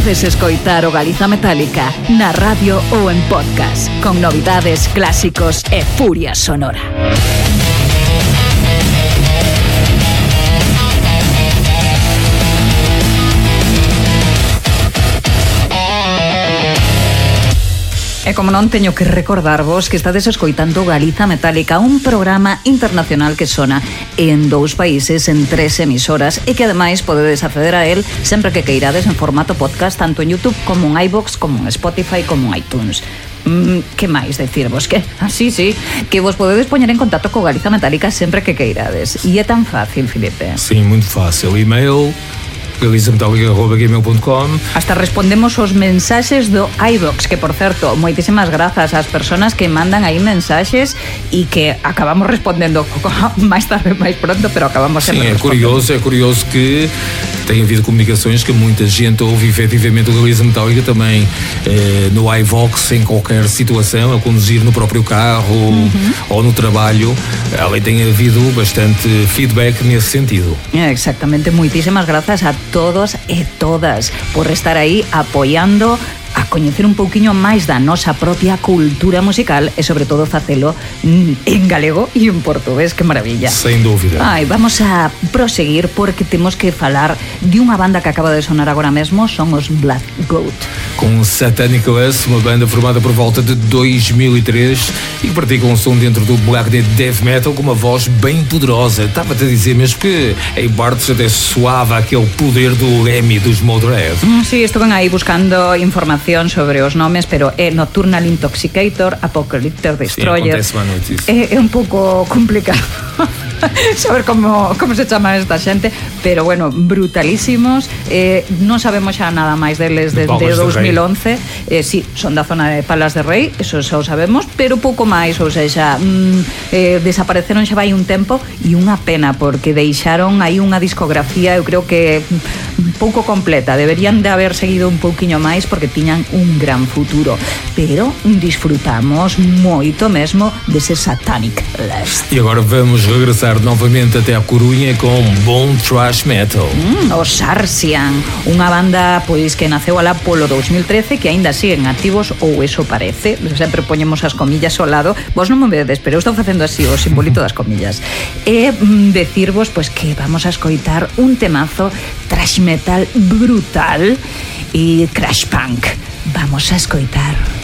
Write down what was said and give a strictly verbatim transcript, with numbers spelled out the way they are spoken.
Podes escoitar o Galiza Metálica na radio ou en podcast, con novidades, clásicos e furia sonora. E como non, teño que recordarvos que estades escoitando Galiza Metálica, un programa internacional que sona en dous países, en tres emisoras, e que ademais podedes acceder a él sempre que queirades en formato podcast, tanto en YouTube como en iVoox, como en Spotify, como en iTunes. Mm, que máis decirvos? Que, ah, sí, sí, que vos podedes poñer en contacto co Galiza Metálica sempre que queirades. E é tan fácil, Filipe. Sim, muito fácil. E-mail galiza metálica arroba gmail ponto com. Hasta respondemos os mensaxes do iVoox, que por certo, moitísimas grazas ás persoas que mandan aí mensaxes e que acabamos respondendo máis tarde, máis pronto, pero acabamos sempre Sim, é respondendo. curioso, é curioso que tem havido comunicações que muita gente ouve efetivamente o Galiza Metálica também eh, no iVoox, em qualquer situação, a conduzir no próprio carro uhum. ou no trabalho. Ali tem havido bastante feedback nesse sentido. Exactamente, moitísimas grazas a todos e todas por estar aí apoiando a coñecer un pouquiño máis da nosa propia cultura musical e sobre todo facelo en galego e en portugués, que maravilla. Sem dúvida. Ai, vamos a proseguir porque temos que falar de unha banda que acaba de sonar agora mesmo, son os Black Goat. Com Satanic Lust, uma banda formada por volta de dois mil e três e que pratica um som dentro do Black Death Metal com uma voz bem poderosa. Estava-te a dizer mesmo que em partes até soava aquele poder do Lemmy dos Motorhead. Mm, sí, estuve aí buscando información sobre os nomes, pero é Nocturnal Intoxicator, Apocalyptic Destroyer. Sí, acontece é, é un pouco complicado saber como, como se chama esta xente, pero bueno, brutalísimos. Eh, non sabemos xa nada máis deles desde de dos mil once. Eh, sí, son da zona de Palas de Rei, eso xa o sabemos, pero pouco máis, ou seja, mm, eh, desapareceron xa vai un tempo e unha pena, porque deixaron aí unha discografía, eu creo que pouco completa. Deberían de haber seguido un pouquiño máis porque tiñan un gran futuro, pero disfrutamos moito mesmo dese Satanic Lust. E agora vamos regressar novamente até a Coruña con bom thrash metal. Mm, o Sarsian, unha banda pois que naceu alá polo dos mil trece, que aínda siguen activos, ou eso parece. Sempre poñemos as comillas ao lado. Vos non me vedes, pero eu estou facendo así o simbolito das comillas. E mm, decirvos pois que vamos a escoitar un temazo thrash metal brutal e crash punk. Vamos a escoitar